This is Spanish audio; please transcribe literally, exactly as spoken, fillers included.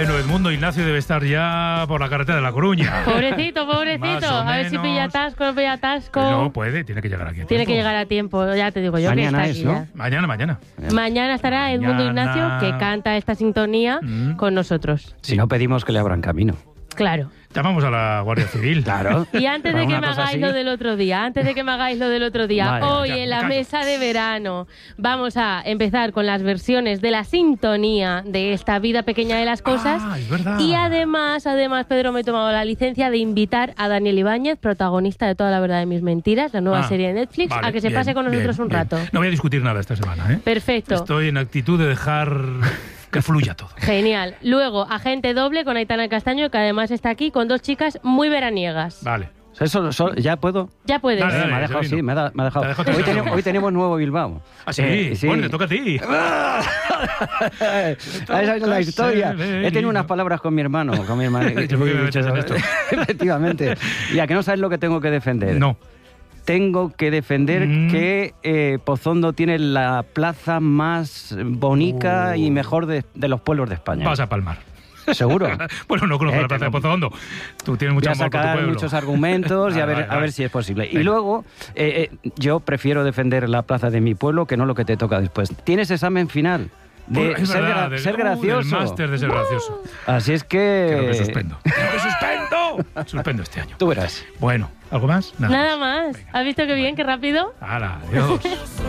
Bueno, Edmundo Ignacio debe estar ya por la carretera de La Coruña. Pobrecito, pobrecito. A ver si pilla atasco, no pilla atasco. No puede, tiene que llegar aquí a tiempo. Tiene que llegar a tiempo, ya te digo yo. Mañana que es, está aquí ¿no? ya. Mañana, mañana. Mañana estará Edmundo Mañana. Ignacio, que canta esta sintonía Mm. con nosotros. Si no pedimos que le abran camino. Claro. Llamamos a la Guardia Civil. Claro. Y antes de Para que una me cosa hagáis así. lo del otro día, antes de que me hagáis lo del otro día, Vale, hoy ya, en la me callo. mesa de verano vamos a empezar con las versiones de la sintonía de esta vida pequeña de las cosas. Ah, es verdad. Y además, además, Pedro, me he tomado la licencia de invitar a Daniel Ibáñez, protagonista de Toda la verdad de mis mentiras, la nueva Ah, serie de Netflix, vale, a que se bien, pase con nosotros bien, un bien. rato. No voy a discutir nada esta semana, ¿eh? Perfecto. Estoy en actitud de dejar que fluya todo. Genial. Luego, Agente Doble con Aitana Castaño, que además está aquí con dos chicas muy veraniegas. Vale. Eso, eso- ¿Ya puedo? Ya puedes. Dale, Eh, dale. me ha dejado, Sabino. sí, me ha, da- me ha dejado. Te ha dejado Hoy, tres tenemos, segundos. hoy tenemos nuevo Bilbao. Ah, sí. Eh, sí. Bueno, le toca a ti. Esa es la historia. He tenido unas palabras con mi hermano. Con mi hermano. Yo, ¿por qué me metes en esto? Efectivamente. Ya que no sabes lo que tengo que defender. No. Tengo que defender Mm. que eh, Pozondo tiene la plaza más bonita Uh. y mejor de, de los pueblos de España. Vas a palmar. ¿Seguro? Bueno, no conozco Eh, la plaza de tengo- Pozo Hondo. Tú tienes mucho Voy a amor por tu sacar pueblo. muchos argumentos y a Vale, ver, vale, a vale. ver si es posible. Y Venga. luego, eh, eh, yo prefiero defender la plaza de mi pueblo que no lo que te toca después. Tienes examen final de Es ser, verdad, gra- del- ser uh, del gracioso. máster de ser gracioso. Así es que... Creo que suspendo. Creo que suspendo. Suspendo este año. Tú verás. Bueno, ¿algo más? Nada más. ¿Has visto qué bien, qué rápido? Hala, adiós.